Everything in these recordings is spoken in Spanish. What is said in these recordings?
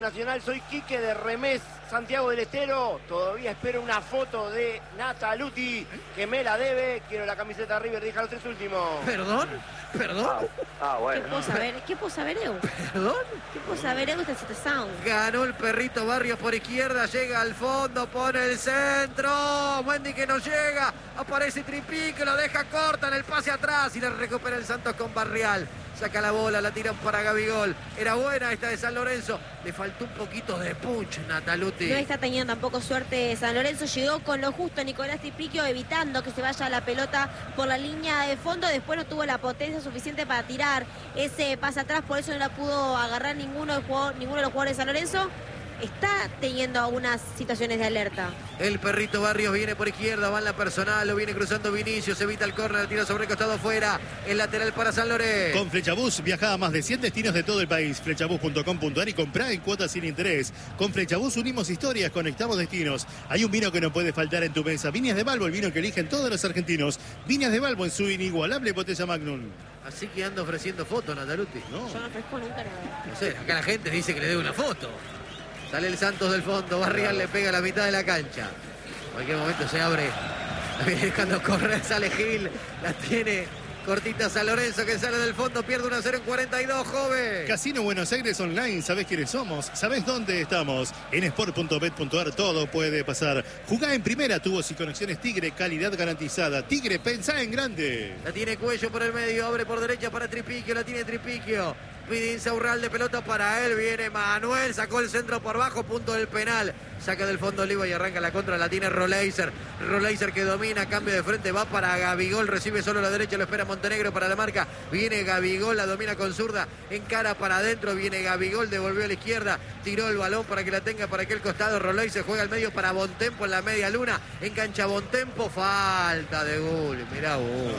Nacional, soy Quique de Remés, Santiago del Estero. Todavía espero una foto de Nataluti, que me la debe. Quiero la camiseta River, deja los tres últimos. ¿Perdón? ¿Perdón? Bueno. ¿Qué puedo saber, eu? ¿Perdón? ¿Qué puedo saber, eu, esta situación? Ganó el perrito Barrios por izquierda, llega al fondo, pone el centro. Wendy que no llega, aparece Tripique, lo deja corta en el pase atrás y la recupera el Santos con Barrial. Saca la bola, la tiran para Gabigol. Era buena esta de San Lorenzo. Le faltó un poquito de punch, Nataluti. No está teniendo tampoco suerte San Lorenzo. Llegó con lo justo Nicolás Tripiquio, evitando que se vaya la pelota por la línea de fondo. Después no tuvo la potencia suficiente para tirar ese pase atrás. Por eso no la pudo agarrar ninguno de los jugadores de San Lorenzo. Está teniendo algunas situaciones de alerta. El perrito Barrios viene por izquierda, va en la personal, lo viene cruzando Vinicius, evita el córner, tira sobre el costado afuera, el lateral para San Lorenzo. Con Flechabús viaja a más de 100 destinos de todo el país. Flechabús.com.ar y comprá en cuotas sin interés. Con Flechabús unimos historias, conectamos destinos. Hay un vino que no puede faltar en tu mesa. Viñas de Balbo, el vino que eligen todos los argentinos. Viñas de Balbo en su inigualable botella Magnum. Así que anda ofreciendo fotos, Nataluti. Yo no ofrezco nunca nada. No sé, acá la gente dice que le debe una foto. Sale el Santos del fondo, Barrial le pega a la mitad de la cancha. En cualquier momento se abre. La viene dejando correr, sale Gil. La tiene cortita San Lorenzo que sale del fondo, pierde 1-0 en 42, joven. Casino Buenos Aires Online, ¿sabés quiénes somos? ¿Sabés dónde estamos? En sport.bet.ar todo puede pasar. Jugá en primera, tubos y conexiones Tigre, calidad garantizada. Tigre, pensá en grande. La tiene Cuello por el medio, abre por derecha para Tripiquio, la tiene Tripiquio. Pide Insaurral de pelota para él, viene Manuel, sacó el centro por bajo, punto del penal. Saca del fondo Oliva y arranca la contra, la tiene Roleiser. Roleiser que domina, cambio de frente, va para Gabigol, recibe solo la derecha, lo espera Montenegro para la marca. Viene Gabigol, la domina con zurda, encara para adentro, viene Gabigol, devolvió a la izquierda, tiró el balón para que la tenga para aquel costado. Roleiser juega al medio para Bontempo en la media luna, engancha Bontempo, falta de Gulli, mirá Gulli.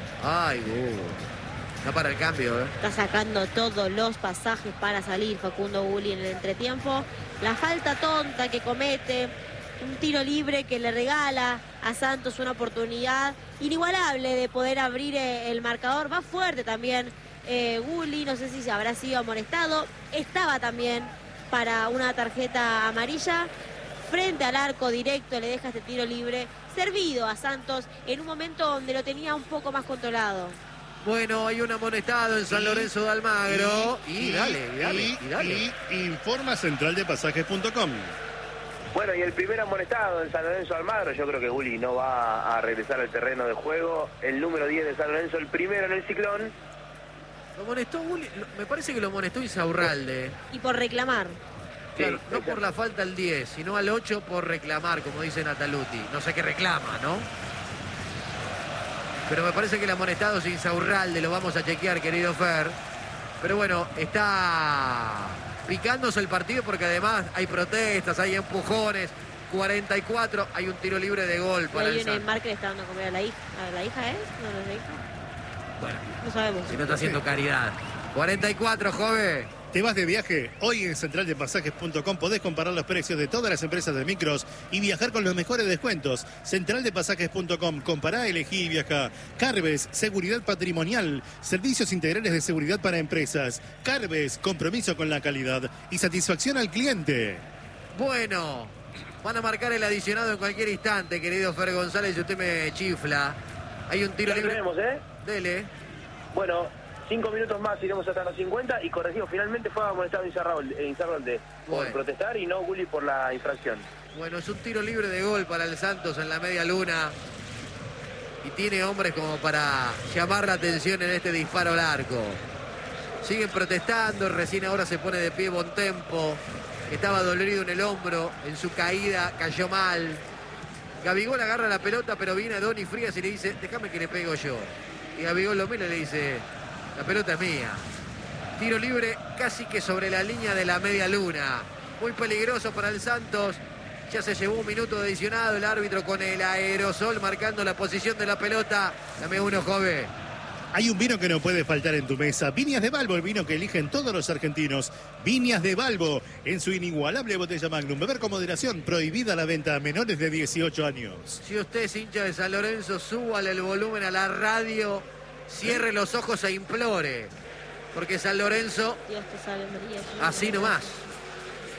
Ay, Gulli. No para el cambio, Está sacando todos los pasajes para salir Facundo Gulli en el entretiempo. La falta tonta que comete, un tiro libre que le regala a Santos una oportunidad inigualable de poder abrir el marcador. Va fuerte también Gulli, no sé si se habrá sido amonestado. Estaba también para una tarjeta amarilla. Frente al arco directo le deja este tiro libre servido a Santos en un momento donde lo tenía un poco más controlado. Bueno, hay un amonestado en San Lorenzo de Almagro. Y dale. Informa centraldepasajes.com. Bueno, y el primer amonestado en San Lorenzo de Almagro, yo creo que Gulli no va a regresar al terreno de juego. El número 10 de San Lorenzo, el primero en el ciclón. Lo amonestó Gulli, me parece que lo amonestó Insaurralde. Y por reclamar. Claro, Sí, no por la falta al 10, sino al 8 por reclamar, como dice Nataluti. No sé qué reclama, ¿no? Pero me parece que el amonestado es Insaurralde, lo vamos a chequear, querido Fer. Pero bueno, está picándose el partido porque además hay protestas, hay empujones. 44, hay un tiro libre de gol para el Santos. Santos. Marc le está dando a comer a la hija. ¿A la hija es? ¿No es la hija? Bueno, No sabemos. si no está haciendo caridad. 44, joven. ¿Te vas de viaje? Hoy en centraldepasajes.com podés comparar los precios de todas las empresas de micros y viajar con los mejores descuentos. Centraldepasajes.com, compará, elegí y viajá. Carves, seguridad patrimonial, servicios integrales de seguridad para empresas. Carves, compromiso con la calidad y satisfacción al cliente. Bueno, van a marcar el adicionado en cualquier instante, querido Fer González, y usted me chifla. Hay un tiro Ya libre. tenemos, Dele. Bueno, 5 minutos más iremos hasta los 50 y corregido. Finalmente fue amonestado Insaurralde por Bueno. protestar y no Gulli por la infracción. Bueno, es un tiro libre de gol para el Santos en la media luna. Y tiene hombres como para llamar la atención en este disparo al arco. Siguen protestando, recién ahora se pone de pie Bontempo. Estaba dolorido en el hombro, en su caída cayó mal. Gabigol agarra la pelota, pero viene a Donny Frías y le dice, déjame que le pego yo. Y Gabigol lo mira y le dice, la pelota es mía. Tiro libre casi que sobre la línea de la media luna. Muy peligroso para el Santos. Ya se llevó un minuto de adicionado el árbitro con el aerosol marcando la posición de la pelota. Dame uno, joven. Hay un vino que no puede faltar en tu mesa. Viñas de Balbo, el vino que eligen todos los argentinos. Viñas de Balbo, en su inigualable botella Magnum. Beber con moderación, prohibida la venta a menores de 18 años. Si usted es hincha de San Lorenzo, súbale el volumen a la radio, cierre los ojos e implore. Porque San Lorenzo, Dios te salve María. así nomás.